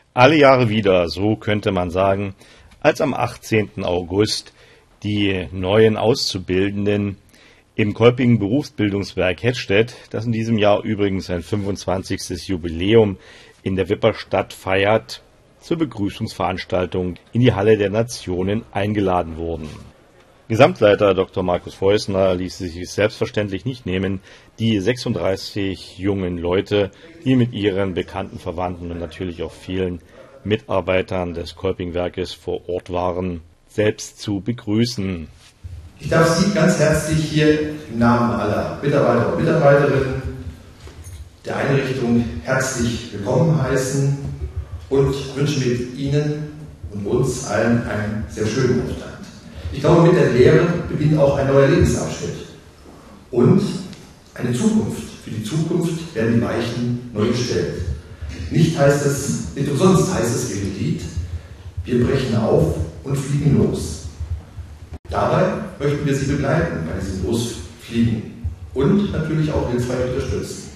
Alle Jahre wieder, so könnte man sagen, als am 18. August die neuen Auszubildenden im Kolping Berufsbildungswerk Hettstedt, das in diesem Jahr übrigens sein 25. Jubiläum in der Wipperstadt feiert, zur Begrüßungsveranstaltung in die Halle der Nationen eingeladen wurden. Gesamtleiter Dr. Markus Feusner ließ es sich selbstverständlich nicht nehmen, die 36 jungen Leute, die mit ihren bekannten Verwandten und natürlich auch vielen Mitarbeitern des Kolpingwerkes vor Ort waren, selbst zu begrüßen. Ich darf Sie ganz herzlich hier im Namen aller Mitarbeiter und Mitarbeiterinnen der Einrichtung herzlich willkommen heißen und wünsche mit Ihnen und uns allen einen sehr schönen Aufenthalt. Ich glaube, mit der Lehre beginnt auch ein neuer Lebensabschnitt und eine Zukunft. Für die Zukunft werden die Weichen neu gestellt. Nicht umsonst heißt es im Lied, wir brechen auf und fliegen los. Dabei möchten wir Sie begleiten bei diesem Losfliegen und natürlich auch hilfreich unterstützen.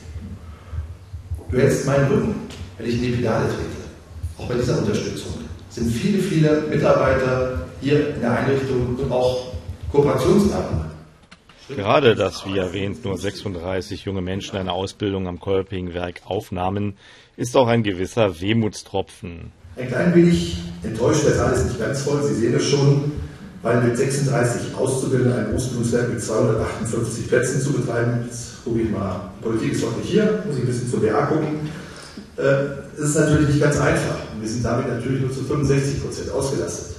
Du hältst meinen Rücken, wenn ich in die Pedale trete. Auch bei dieser Unterstützung sind viele Mitarbeiter hier in der Einrichtung und auch Kooperationspartner. Gerade, dass, wie erwähnt, nur 36 junge Menschen eine Ausbildung am Kolpingwerk aufnahmen, ist auch ein gewisser Wehmutstropfen. Ein klein wenig enttäuscht, das alles nicht ganz voll, Sie sehen es schon, weil mit 36 Auszubildenden ein Berufsbildungswerk mit 258 Plätzen zu betreiben, jetzt gucke ich mal, Politik ist heute nicht hier, muss ich ein bisschen zur BA gucken, ist es natürlich nicht ganz einfach. Wir sind damit natürlich nur zu 65% ausgelastet.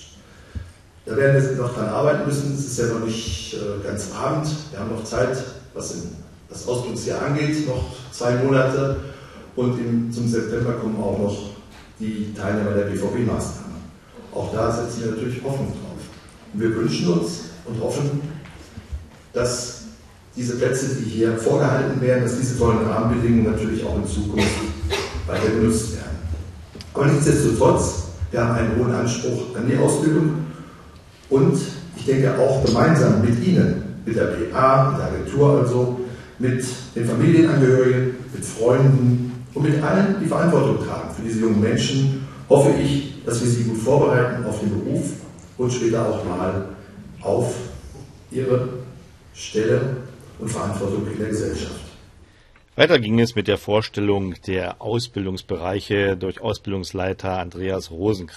Da werden wir noch dran arbeiten müssen, es ist ja noch nicht ganz Abend, wir haben noch Zeit, was das Ausbildungsjahr angeht, noch 2 Monate und zum September kommen auch noch die Teilnehmer der BVB-Maßnahmen. Auch da setzen wir natürlich Hoffnung drauf. Und wir wünschen uns und hoffen, dass diese Plätze, die hier vorgehalten werden, dass diese tollen Rahmenbedingungen natürlich auch in Zukunft weiter genutzt werden. Aber nichtsdestotrotz, wir haben einen hohen Anspruch an die Ausbildung und ich denke auch gemeinsam mit Ihnen, mit der BA, mit der Agentur also, mit den Familienangehörigen, mit Freunden und mit allen, die Verantwortung tragen für diese jungen Menschen, hoffe ich, dass wir sie gut vorbereiten auf den Beruf und später auch mal auf ihre Stelle und Verantwortung in der Gesellschaft. Weiter ging es mit der Vorstellung der Ausbildungsbereiche durch Ausbildungsleiter Andreas Rosenkranz.